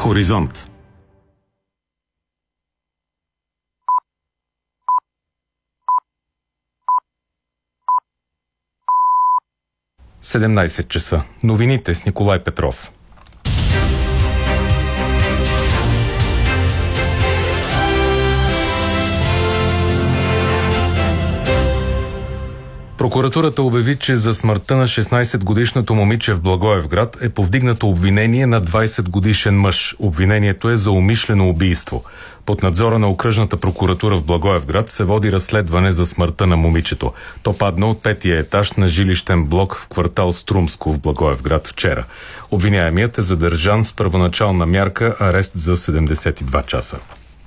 Хоризонт. часа. Новините с Николай Петров. Прокуратурата обяви, че за смъртта на 16-годишното момиче в Благоевград е повдигнато обвинение на 20-годишен мъж. Обвинението е за умишлено убийство. Под надзора на окръжната прокуратура в Благоевград се води разследване за смъртта на момичето. То падна от 5-тия етаж на жилищен блок в квартал Струмско в Благоевград вчера. Обвиняемият е задържан с първоначална мярка арест за 72 часа.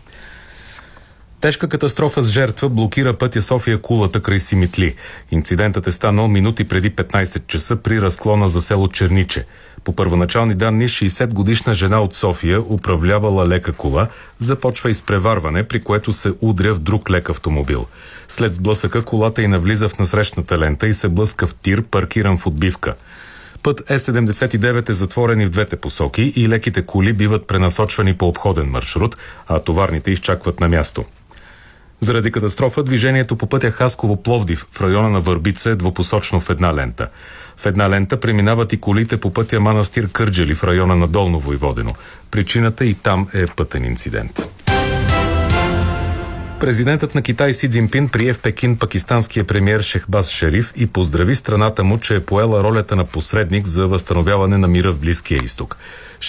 Тежка катастрофа с жертва блокира пътя София-Кулата край Симитли. Инцидентът е станал минути преди 15 часа при разклона за село Черниче. По първоначални данни, 60-годишна жена от София, управлявала лека кола, започва изпреварване, при което се удря в друг лек автомобил. След сблъсъка колата й навлиза в насрещната лента и се блъска в тир, паркиран в отбивка. Път Е79 е затворен и в двете посоки и леките коли биват пренасочвани по обходен маршрут, а товарните изчакват на място. Заради катастрофа движението по пътя Хасково-Пловдив в района на Върбица е двупосочно в една лента. В една лента преминават и колите по пътя Манастир Кърджали в района на Долно Войводино. Причината и там е пътен инцидент. Президентът на Китай Си Цзинпин прие в Пекин пакистанския премиер Шехбаз Шериф и поздрави страната му, че е поела ролята на посредник за възстановяване на мира в Близкия изток.